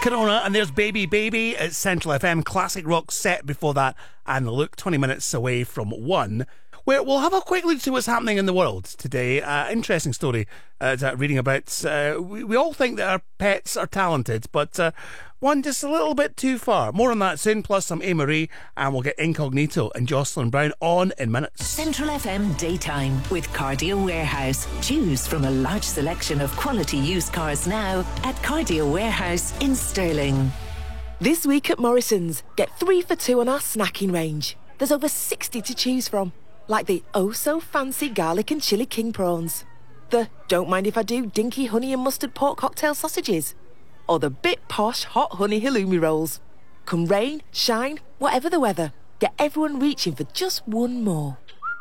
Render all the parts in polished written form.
Corona, and there's Baby Baby at Central FM. Classic rock set before that, and Look, 20 minutes away from 1. Where we'll have a quick look to what's happening in the world today. Interesting story reading about. We all think that our pets are talented, but one just a little bit too far. More on that soon, plus some A. Marie, and we'll get Incognito and Jocelyn Brown on in minutes. Central FM Daytime with Cardio Warehouse. Choose from a large selection of quality used cars now at Cardio Warehouse in Stirling. This week at Morrison's, get 3 for 2 on our snacking range. There's over 60 to choose from. Like the oh-so-fancy garlic and chili king prawns, the don't mind if I do dinky honey and mustard pork cocktail sausages, or the bit posh hot honey halloumi rolls. Come rain, shine, whatever the weather, get everyone reaching for just one more.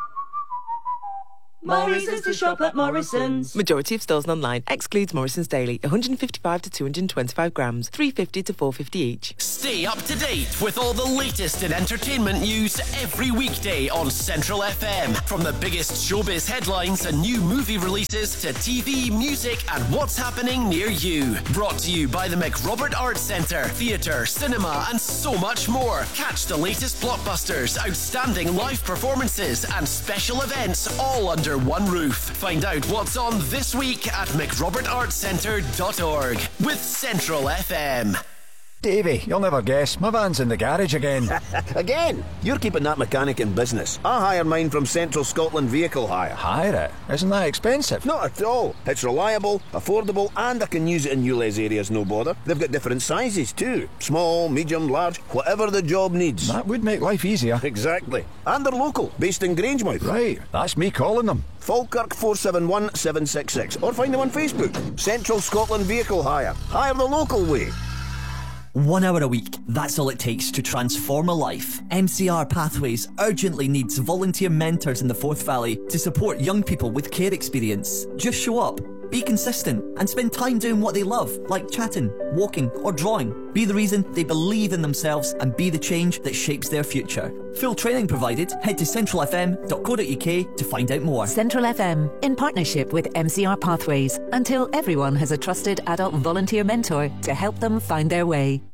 Morrison's to shop at Morrison's. Majority of stores and online. Excludes Morrison's Daily. 155 to 225 grams. 350 to 450 each. Stay up to date with all the latest in entertainment news every weekday on Central FM. From the biggest showbiz headlines and new movie releases to TV, music and what's happening near you. Brought to you by the McRobert Arts Centre, theatre, cinema and so much more. Catch the latest blockbusters, outstanding live performances and special events all under one roof. Find out what's on this week at mcrobertartscentre.org with Central FM. Davey, you'll never guess. My van's in the garage again. Again? You're keeping that mechanic in business. I hire mine from Central Scotland Vehicle Hire. Hire it? Isn't that expensive? Not at all. It's reliable, affordable, and I can use it in ULEZ areas, no bother. They've got different sizes too. Small, medium, large, whatever the job needs. That would make life easier. Exactly. And they're local, based in Grangemouth. Right, that's me calling them. Falkirk 471 766. Or find them on Facebook. Central Scotland Vehicle Hire. Hire the local way. 1 hour a week, that's all it takes to transform a life. MCR Pathways urgently needs volunteer mentors in the Forth Valley to support young people with care experience. Just show up, be consistent, and spend time doing what they love, like chatting, walking, or drawing. Be the reason they believe in themselves and be the change that shapes their future. Full training provided. Head to centralfm.co.uk to find out more. Central FM, in partnership with MCR Pathways, until everyone has a trusted adult volunteer mentor to help them find their way.